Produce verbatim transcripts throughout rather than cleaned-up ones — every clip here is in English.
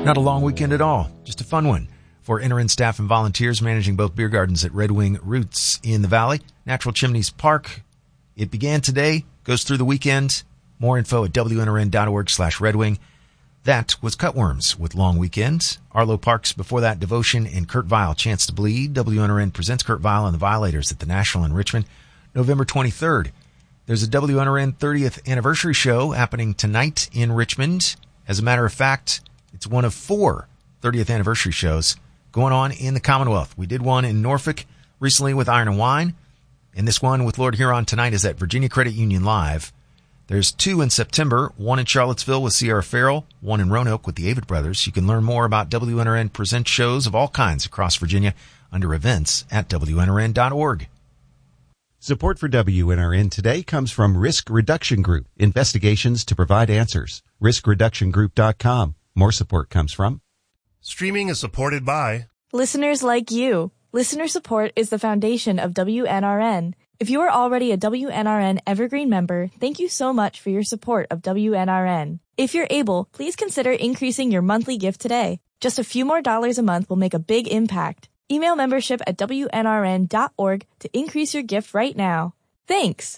Not a long weekend at all, just a fun one for Interin staff and volunteers managing both beer gardens at Red Wing Roots in the Valley, Natural Chimneys Park. It began today, goes through the weekend. More info at W N R N dot org slash Red Wing. That was Cutworms with Long Weekend. Arlo Parks before that, Devotion and Kurt Vile, Chance to Bleed. W N R N presents Kurt Vile and the Violators at the National in Richmond, November twenty-third. There's a W N R N thirtieth anniversary show happening tonight in Richmond. As a matter of fact, it's one of four thirtieth anniversary shows going on in the Commonwealth. We did one in Norfolk recently with Iron and Wine, and this one with Lord Huron tonight is at Virginia Credit Union Live. There's two in September, one in Charlottesville with Sierra Farrell, one in Roanoke with the Avid Brothers. You can learn more about W N R N present shows of all kinds across Virginia under events at W N R N dot org. Support for W N R N today comes from Risk Reduction Group, investigations to provide answers. risk reduction group dot com. More support comes from. Streaming is supported by listeners like you. Listener support is the foundation of W N R N. If you are already a W N R N Evergreen member, thank you so much for your support of W N R N. If you're able, please consider increasing your monthly gift today. Just a few more dollars a month will make a big impact. Email membership at W N R N dot org to increase your gift right now. Thanks.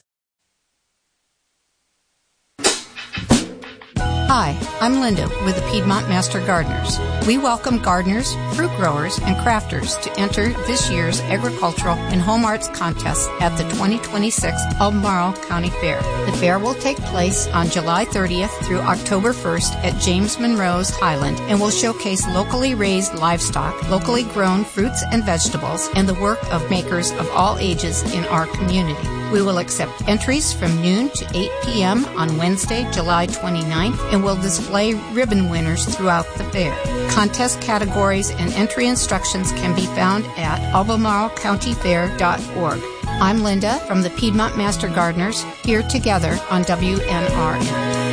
Hi, I'm Linda with the Piedmont Master Gardeners. We welcome gardeners, fruit growers, and crafters to enter this year's agricultural and home arts contest at the twenty twenty-six Albemarle County Fair. The fair will take place on July thirtieth through October first at James Monroe's Highland and will showcase locally raised livestock, locally grown fruits and vegetables, and the work of makers of all ages in our community. We will accept entries from noon to eight p.m. on Wednesday, July twenty-ninth, and will display ribbon winners throughout the fair. Contest categories and entry instructions can be found at albemarle county fair dot org. I'm Linda from the Piedmont Master Gardeners, here together on W N R N.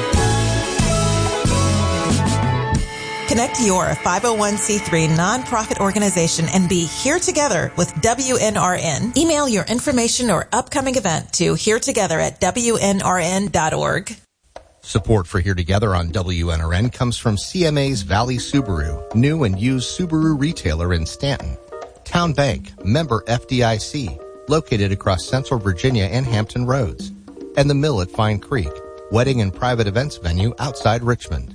Connect your five oh one c three nonprofit organization and be here together with W N R N. Email your information or upcoming event to here together at W N R N dot org. Support for Here Together on W N R N comes from C M A's Valley Subaru, new and used Subaru retailer in Stanton. Town Bank, member F D I C, located across Central Virginia and Hampton Roads. And the Mill at Fine Creek, wedding and private events venue outside Richmond.